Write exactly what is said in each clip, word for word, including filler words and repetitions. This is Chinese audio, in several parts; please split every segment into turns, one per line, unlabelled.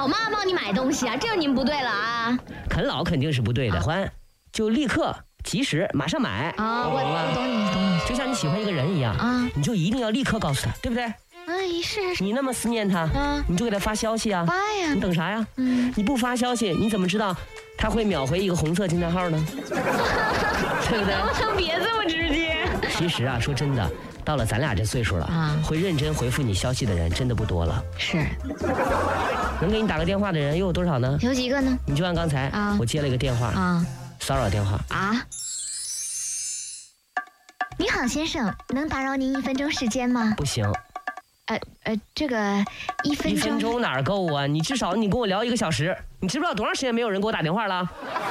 妈帮你买东西啊，这就您不对了啊！
啃老肯定是不对的，欢、啊、就立刻及时马上买
啊！我我懂你懂你，
就像你喜欢一个人一样啊，你就一定要立刻告诉他，对不对？
哎，是是。
你那么思念他，啊，你就给他发消息啊！
发呀！
你等啥呀？嗯，你不发消息，你怎么知道他会秒回一个红色惊叹号呢？对不对？
能别这么直接。
其实啊，说真的，到了咱俩这岁数了啊，会认真回复你消息的人真的不多了。
是。
能给你打个电话的人又有多少呢？
有几个呢？
你就按刚才啊，我接了一个电话啊，骚扰电话
啊。你好，先生，能打扰您一分钟时间吗？
不行。
呃呃，这个一分钟。一
分钟哪儿够啊？你至少你跟我聊一个小时。你知不知道多长时间没有人给我打电话了？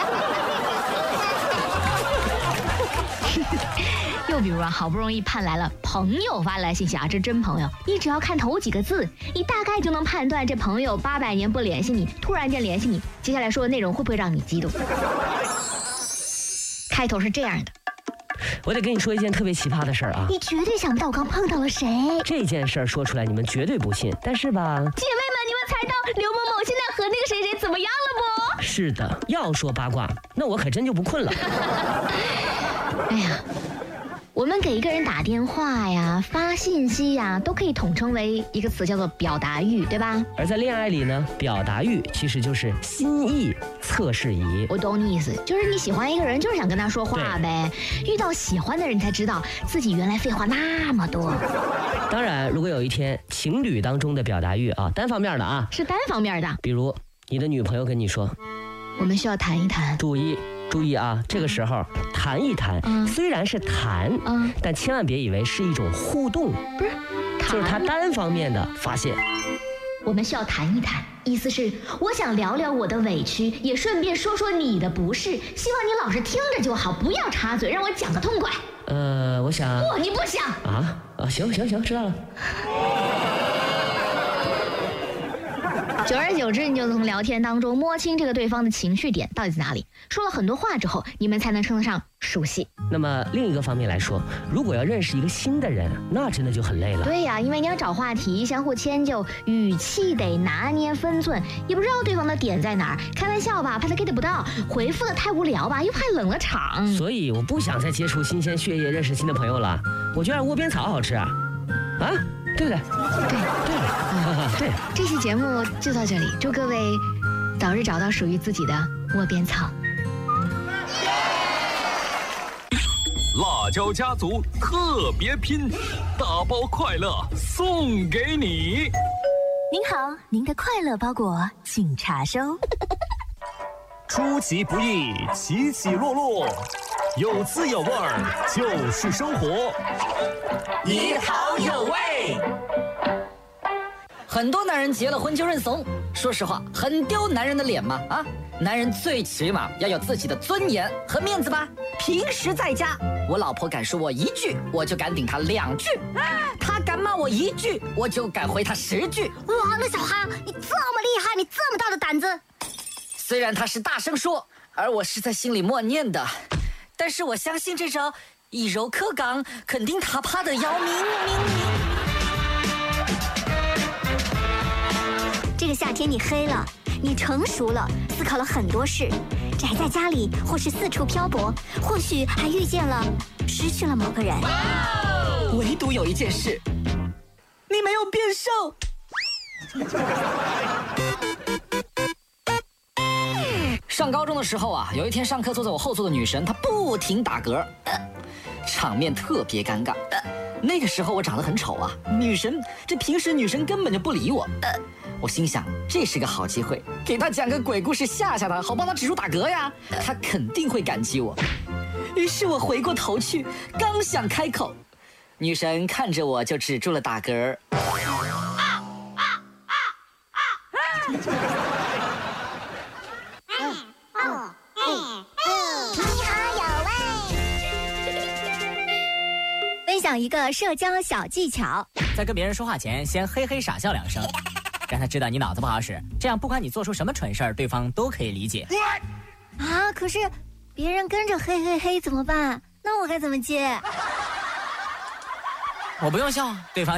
又比如啊，好不容易盼来了朋友发来信息啊，这真朋友，你只要看头几个字，你大概就能判断这朋友八百年不联系你，突然间联系你，接下来说的内容会不会让你激动？开头是这样的。
我得跟你说一件特别奇葩的事儿啊！
你绝对想不到我刚碰到了谁。
这件事儿说出来你们绝对不信，但是吧，姐妹们，
你们猜到刘某某现在和那个谁谁怎么样了不？
是的，要说八卦，那我可真就不困了。
哎呀，我们给一个人打电话呀、发信息呀，都可以统称为一个词，叫做表达欲，对吧？
而在恋爱里呢，表达欲其实就是心意测试仪。
我懂你意思，就是你喜欢一个人，就是想跟他说话呗。遇到喜欢的人，才知道自己原来废话那么多。
当然，如果有一天情侣当中的表达欲啊，单方面的啊，
是单方面的。
比如你的女朋友跟你说，
我们需要谈一谈。
注意。注意啊，这个时候谈一谈，嗯、虽然是谈，嗯、但千万别以为是一种互动，
不是，
就是他单方面的发现。
我们需要谈一谈，意思是我想聊聊我的委屈，也顺便说说你的不是，希望你老实听着就好，不要插嘴，让我讲个痛快。
呃，我想。
不，你不想
啊啊，行行行，知道了。
久而久之，你就从聊天当中摸清这个对方的情绪点到底在哪里。说了很多话之后，你们才能称得上熟悉。
那么另一个方面来说，如果要认识一个新的人，那真的就很累了。
对呀、啊，因为你要找话题，相互迁就，语气得拿捏分寸，也不知道对方的点在哪儿。开玩笑吧，怕他 get 不到；回复的太无聊吧，又怕冷了场。
所以我不想再接触新鲜血液，认识新的朋友了。我觉得窝边草好吃啊，啊，对不对？
对对。
对，
这期节目就到这里，祝各位早日找到属于自己的窝边草。
辣椒家族特别拼，大包快乐送给你。
您好，您的快乐包裹请查收。
出其不意，起起落落，有滋有味儿就是生活。
一好有味。
很多男人结了婚就认怂，说实话，很丢男人的脸嘛啊！男人最起码要有自己的尊严和面子吧。平时在家，我老婆敢说我一句，我就敢顶她两句；她敢骂我一句，我就敢回她十句。
哇，那小韩，你这么厉害，你这么大的胆子！
虽然她是大声说，而我是在心里默念的，但是我相信这招以柔克刚，肯定他怕的要命命命。
这个夏天你黑了，你成熟了，思考了很多事，宅在家里或是四处漂泊，或许还遇见了失去了某个人。
唯独有一件事，你没有变瘦。上高中的时候啊，有一天上课坐在我后座的女神，她不停打嗝，呃、场面特别尴尬。呃、那个时候我长得很丑啊，女神这平时女神根本就不理我。呃我心想，这是个好机会，给他讲个鬼故事吓吓他，好帮他止住打嗝呀，他肯定会感激我。于是我回过头去，刚想开口，女神看着我就止住了打嗝。啊啊啊啊啊！
你好有味。分享一个社交小技巧，
在跟别人说话前，先嘿嘿傻笑两声。让他知道你脑子不好使，这样不管你做出什么蠢事儿，对方都可以理解。
啊，可是别人跟着嘿嘿嘿怎么办？那我该怎么接？
我不用笑，对方